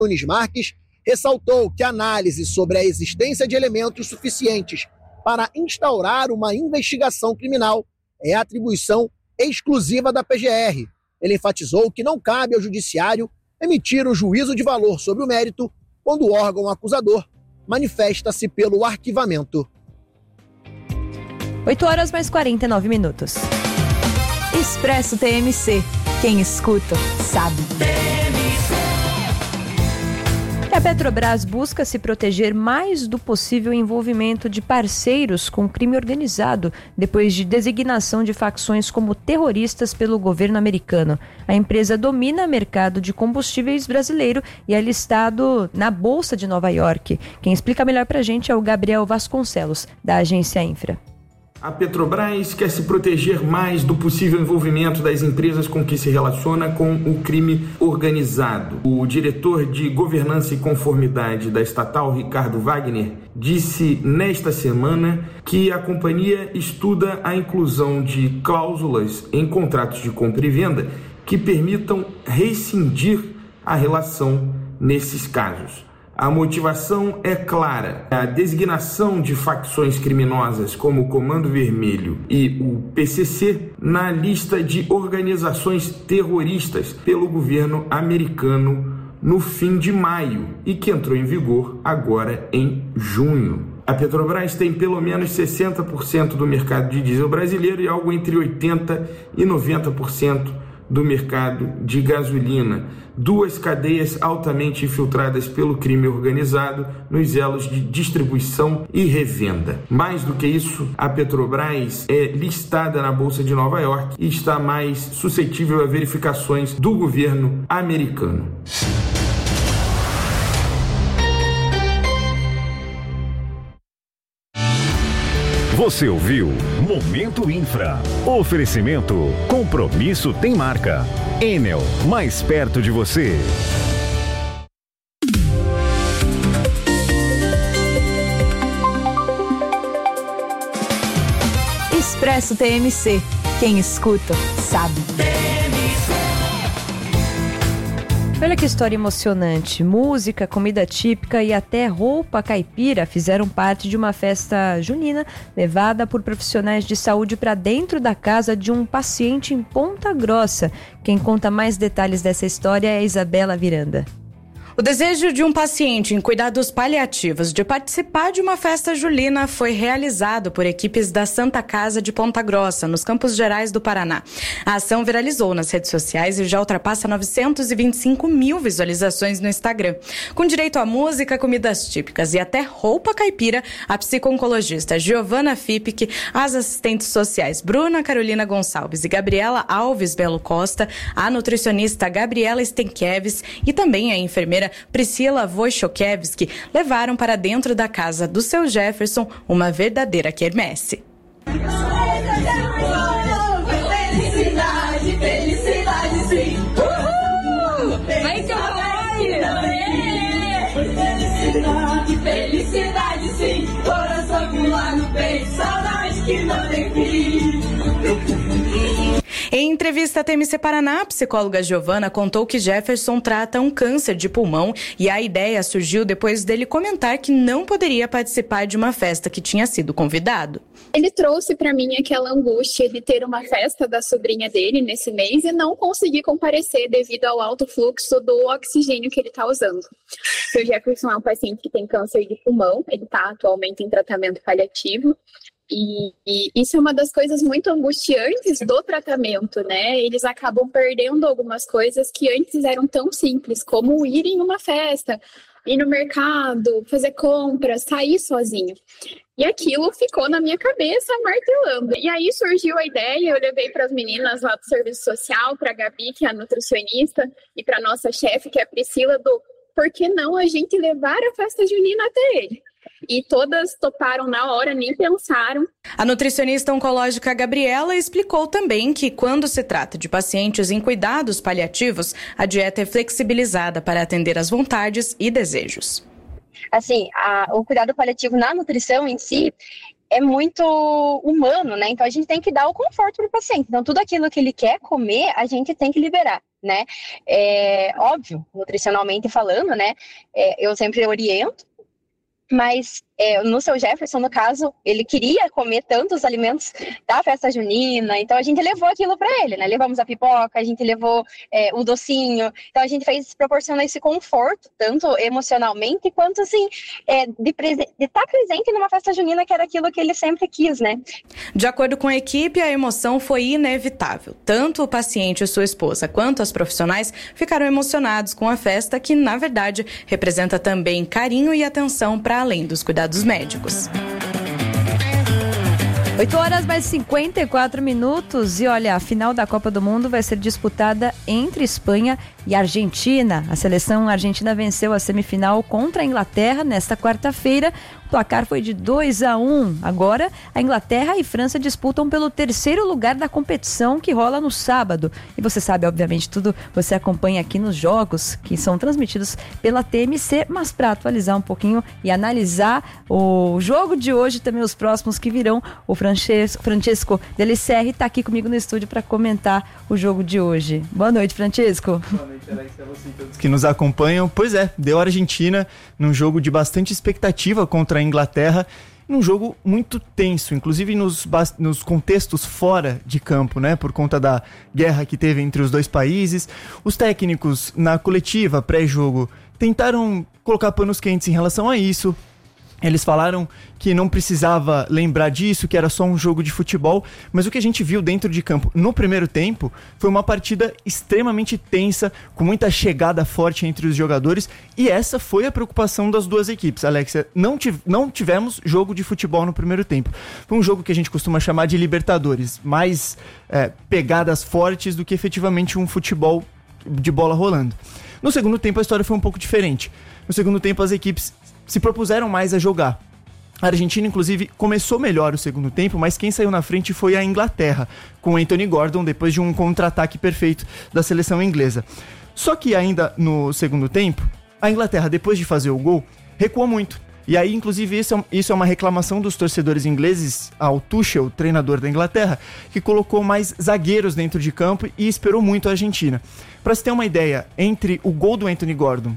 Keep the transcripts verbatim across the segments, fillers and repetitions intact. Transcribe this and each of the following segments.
Nunes Marques ressaltou que a análise sobre a existência de elementos suficientes para instaurar uma investigação criminal é atribuição exclusiva da P G R. Ele enfatizou que não cabe ao judiciário emitir um juízo de valor sobre o mérito quando o órgão acusador manifesta-se pelo arquivamento. oito horas mais quarenta e nove minutos. Expresso T M C. Quem escuta, sabe. A Petrobras busca se proteger mais do possível envolvimento de parceiros com crime organizado, depois de designação de facções como terroristas pelo governo americano. A empresa domina o mercado de combustíveis brasileiro e é listado na Bolsa de Nova York. Quem explica melhor pra gente é o Gabriel Vasconcelos, da agência Infra. A Petrobras quer se proteger mais do possível envolvimento das empresas com que se relaciona com o crime organizado. O diretor de Governança e Conformidade da estatal, Ricardo Wagner, disse nesta semana que a companhia estuda a inclusão de cláusulas em contratos de compra e venda que permitam rescindir a relação nesses casos. A motivação é clara. A designação de facções criminosas como o Comando Vermelho e o P C C na lista de organizações terroristas pelo governo americano no fim de maio e que entrou em vigor agora em junho. A Petrobras tem pelo menos sessenta por cento do mercado de diesel brasileiro e algo entre oitenta por cento e noventa por cento do mercado de gasolina, duas cadeias altamente infiltradas pelo crime organizado nos elos de distribuição e revenda. Mais do que isso, a Petrobras é listada na Bolsa de Nova York e está mais suscetível a verificações do governo americano. Você ouviu Momento Infra. Oferecimento. Compromisso tem marca. Enel, mais perto de você. Expresso T M C. Quem escuta, sabe. Olha que história emocionante. Música, comida típica e até roupa caipira fizeram parte de uma festa junina levada por profissionais de saúde para dentro da casa de um paciente em Ponta Grossa. Quem conta mais detalhes dessa história é a Isabela Viranda. O desejo de um paciente em cuidados paliativos de participar de uma festa julina foi realizado por equipes da Santa Casa de Ponta Grossa, nos Campos Gerais do Paraná. A ação viralizou nas redes sociais e já ultrapassa novecentos e vinte e cinco mil visualizações no Instagram. Com direito a música, comidas típicas e até roupa caipira, a psico-oncologista Giovana Fipik, as assistentes sociais Bruna Carolina Gonçalves e Gabriela Alves Belo Costa, a nutricionista Gabriela Stenkiewicz e também a enfermeira Priscila Wojciechowski levaram para dentro da casa do seu Jefferson uma verdadeira quermesse. Felicidade, felicidade, sim. Uhul! Vem que eu Felicidade, felicidade, sim. Coração pular no peito, saudade que não tem fim. Em entrevista à T M C Paraná, a psicóloga Giovana contou que Jefferson trata um câncer de pulmão e a ideia surgiu depois dele comentar que não poderia participar de uma festa que tinha sido convidado. Ele trouxe para mim aquela angústia de ter uma festa da sobrinha dele nesse mês e não conseguir comparecer devido ao alto fluxo do oxigênio que ele está usando. O Jefferson é um paciente que tem câncer de pulmão, ele está atualmente em tratamento paliativo. E, e isso é uma das coisas muito angustiantes do tratamento, né? Eles acabam perdendo algumas coisas que antes eram tão simples, como ir em uma festa, ir no mercado, fazer compras, sair sozinho. E aquilo ficou na minha cabeça martelando. E aí surgiu a ideia, eu levei para as meninas lá do serviço social, para a Gabi, que é a nutricionista, e para a nossa chefe, que é a Priscila, do por que não a gente levar a festa junina até ele? E todas toparam na hora, nem pensaram. A nutricionista oncológica Gabriela explicou também que quando se trata de pacientes em cuidados paliativos, a dieta é flexibilizada para atender às vontades e desejos. Assim, a, o cuidado paliativo na nutrição em si é muito humano, né? Então a gente tem que dar o conforto para o paciente. Então tudo aquilo que ele quer comer, a gente tem que liberar. né? É óbvio, nutricionalmente falando, né? É, eu sempre oriento, mas é, no seu Jefferson, no caso, ele queria comer tantos alimentos da festa junina, então a gente levou aquilo para ele, né? Levamos a pipoca, a gente levou é, o docinho, então a gente fez, proporcionar esse conforto, tanto emocionalmente, quanto assim, é, de estar presente numa festa junina, que era aquilo que ele sempre quis, né? De acordo com a equipe, a emoção foi inevitável. Tanto o paciente e sua esposa, quanto as profissionais ficaram emocionados com a festa, que na verdade representa também carinho e atenção para além dos cuidados médicos. oito horas mais cinquenta e quatro minutos e olha, a final da Copa do Mundo vai ser disputada entre Espanha e Argentina. A seleção argentina venceu a semifinal contra a Inglaterra nesta quarta-feira. O placar foi de dois a um. Agora, a Inglaterra e França disputam pelo terceiro lugar da competição que rola no sábado. E você sabe, obviamente, tudo você acompanha aqui nos jogos que são transmitidos pela T M C, mas para atualizar um pouquinho e analisar o jogo de hoje e também os próximos que virão, o Francesco, Francesco Delicerre está aqui comigo no estúdio para comentar o jogo de hoje. Boa noite, Francesco. Boa noite, Alex, a você e todos que nos acompanham. Pois é, deu a Argentina num jogo de bastante expectativa contra a Inglaterra, num jogo muito tenso, inclusive nos, nos contextos fora de campo, né, por conta da guerra que teve entre os dois países. Os técnicos na coletiva pré-jogo tentaram colocar panos quentes em relação a isso. Eles falaram que não precisava lembrar disso, que era só um jogo de futebol, mas o que a gente viu dentro de campo no primeiro tempo foi uma partida extremamente tensa, com muita chegada forte entre os jogadores, e essa foi a preocupação das duas equipes. Alexia, não, tiv- não tivemos jogo de futebol no primeiro tempo. Foi um jogo que a gente costuma chamar de Libertadores, mais é, pegadas fortes do que efetivamente um futebol de bola rolando. No segundo tempo a história foi um pouco diferente. No segundo tempo as equipes se propuseram mais a jogar. A Argentina, inclusive, começou melhor o segundo tempo, mas quem saiu na frente foi a Inglaterra, com Anthony Gordon, depois de um contra-ataque perfeito da seleção inglesa. Só que ainda no segundo tempo, a Inglaterra, depois de fazer o gol, recuou muito. E aí, inclusive, isso é, isso é uma reclamação dos torcedores ingleses ao Tuchel, treinador da Inglaterra, que colocou mais zagueiros dentro de campo e esperou muito a Argentina. Para se ter uma ideia, entre o gol do Anthony Gordon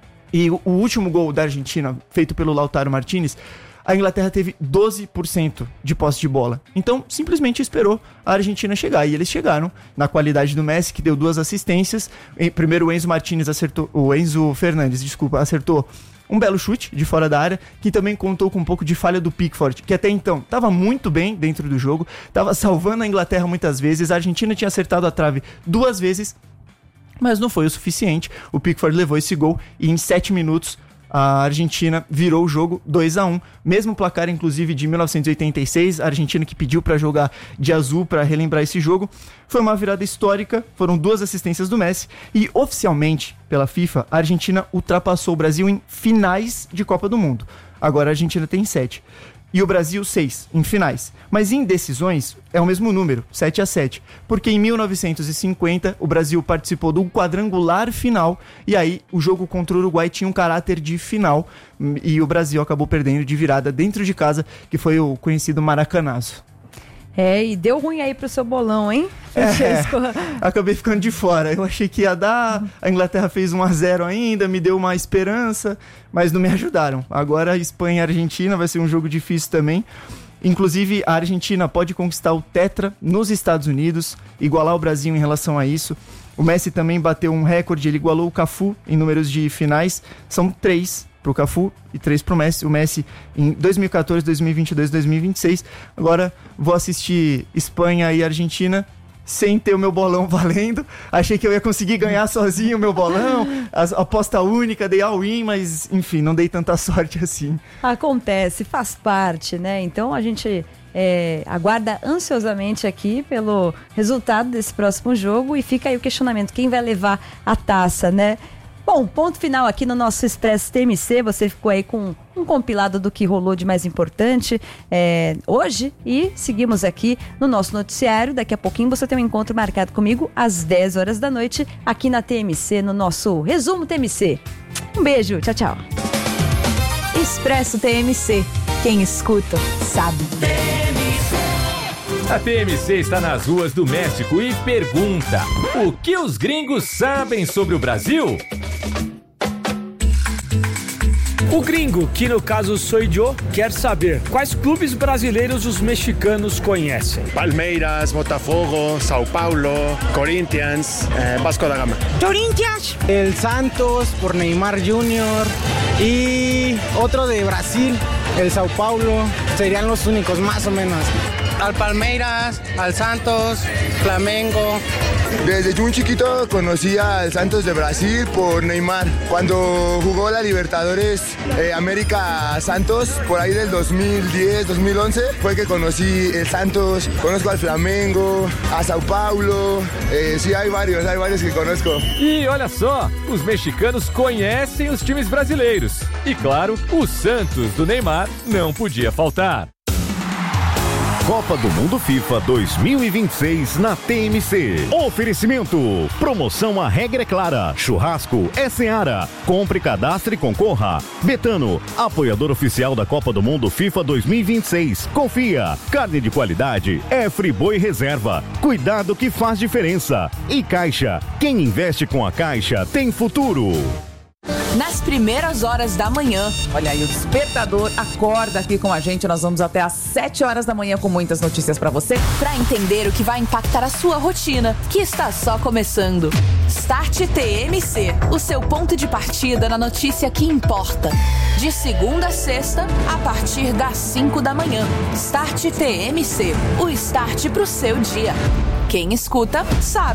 e o último gol da Argentina, feito pelo Lautaro Martinez, a Inglaterra teve doze por cento de posse de bola. Então, simplesmente esperou a Argentina chegar. E eles chegaram na qualidade do Messi, que deu duas assistências. Primeiro o Enzo Martinez acertou, o Enzo Fernandes, desculpa, acertou um belo chute de fora da área, que também contou com um pouco de falha do Pickford, que até então estava muito bem dentro do jogo, estava salvando a Inglaterra muitas vezes. A Argentina tinha acertado a trave duas vezes, mas não foi o suficiente. O Pickford levou esse gol e em sete minutos a Argentina virou o jogo dois a um. Mesmo placar, inclusive, de mil novecentos e oitenta e seis, a Argentina que pediu para jogar de azul para relembrar esse jogo. Foi uma virada histórica, foram duas assistências do Messi e, oficialmente, pela FIFA, a Argentina ultrapassou o Brasil em finais de Copa do Mundo. Agora a Argentina tem sete. E o Brasil, seis, em finais. Mas em decisões, é o mesmo número, sete a sete. Porque em mil novecentos e cinquenta, o Brasil participou do quadrangular final, e aí o jogo contra o Uruguai tinha um caráter de final, e o Brasil acabou perdendo de virada dentro de casa, que foi o conhecido Maracanazo. É, e deu ruim aí pro seu bolão, hein, Francesco? É, acabei ficando de fora. Eu achei que ia dar, a Inglaterra fez um a zero ainda, me deu uma esperança, mas não me ajudaram. Agora Espanha e Argentina vai ser um jogo difícil também. Inclusive, a Argentina pode conquistar o tetra nos Estados Unidos, igualar o Brasil em relação a isso. O Messi também bateu um recorde, ele igualou o Cafu em números de finais. São três pro Cafu e três pro Messi. O Messi em dois mil e quatorze, dois mil e vinte e dois, dois mil e vinte e seis. Agora vou assistir Espanha e Argentina sem ter o meu bolão valendo. Achei que eu ia conseguir ganhar sozinho o meu bolão. A aposta única, dei all-in, mas enfim, não dei tanta sorte assim. Acontece, faz parte, né? Então a gente é, aguarda ansiosamente aqui pelo resultado desse próximo jogo e fica aí o questionamento, quem vai levar a taça, né? Bom, ponto final aqui no nosso Expresso T M C. Você ficou aí com um compilado do que rolou de mais importante é, hoje. E seguimos aqui no nosso noticiário. Daqui a pouquinho você tem um encontro marcado comigo às dez horas da noite aqui na T M C, no nosso Resumo T M C. Um beijo, tchau, tchau. Expresso T M C. Quem escuta, sabe. T M C. A T M C está nas ruas do México e pergunta: o que os gringos sabem sobre o Brasil? O gringo, que no caso sou eu, quer saber quais clubes brasileiros os mexicanos conhecem. Palmeiras, Botafogo, São Paulo, Corinthians, eh, Vasco da Gama. Corinthians, el Santos por Neymar junior y otro de Brasil, el São Paulo, serían los únicos más o menos. Al Palmeiras, al Santos, Flamengo. Desde muy chiquito conocí al Santos de Brasil por Neymar. Cuando jugó la Libertadores eh, América Santos, por ahí del dos mil diez, dos mil once, fue que conocí el Santos, conozco al Flamengo, a São Paulo, eh, sí hay varios, hay varios que conozco. E olha só, os mexicanos conhecem os times brasileiros. E claro, o Santos do Neymar não podia faltar. Copa do Mundo FIFA dois mil e vinte e seis na T M C. Oferecimento. Promoção A Regra é Clara. Churrasco é Seara. Compre, cadastre e concorra. Betano, apoiador oficial da Copa do Mundo FIFA dois mil e vinte e seis. Confia. Carne de qualidade é Friboi Reserva. Cuidado que faz diferença. E Caixa. Quem investe com a Caixa tem futuro. Nas primeiras horas da manhã. Olha aí, o despertador acorda aqui com a gente. Nós vamos até às sete horas da manhã com muitas notícias pra você. Pra entender o que vai impactar a sua rotina, que está só começando. Start T M C, o seu ponto de partida na notícia que importa. De segunda a sexta, a partir das cinco da manhã. Start T M C, o start pro seu dia. Quem escuta, sabe.